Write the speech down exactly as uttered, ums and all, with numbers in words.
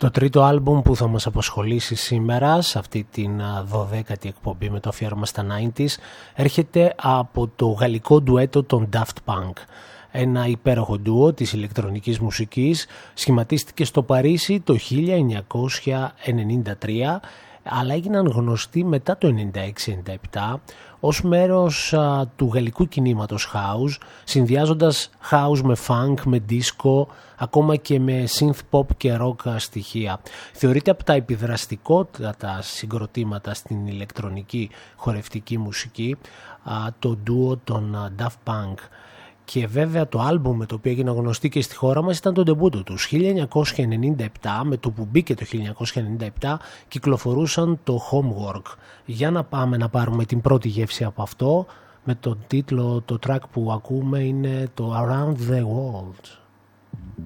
Το τρίτο άλμπουμ που θα μας απασχολήσει σήμερα σε αυτή την δωδέκατη εκπομπή με το αφιέρωμα στα ενενήντα έρχεται από το γαλλικό ντουέτο των Daft Punk. Ένα υπέροχο ντουό της ηλεκτρονικής μουσικής, σχηματίστηκε στο Παρίσι το χίλια εννιακόσια ενενήντα τρία, αλλά έγιναν γνωστοί μετά το ενενήντα έξι ενενήντα επτά ως μέρος α, του γαλλικού κινήματος house, συνδυάζοντας house με funk, με disco, ακόμα και με synth pop και rock στοιχεία. Θεωρείται από τα επιδραστικότατα συγκροτήματα στην ηλεκτρονική χορευτική μουσική α, το ντουο των α, Daft Punk. Και βέβαια το άλμπουμ με το οποίο έγινε γνωστή και στη χώρα μας ήταν το ντεμπούτο του. χίλια εννιακόσια ενενήντα επτά, με το που μπήκε το χίλια εννιακόσια ενενήντα επτά, κυκλοφορούσαν το Homework. Για να πάμε να πάρουμε την πρώτη γεύση από αυτό, με τον τίτλο, το track που ακούμε είναι το Around the World.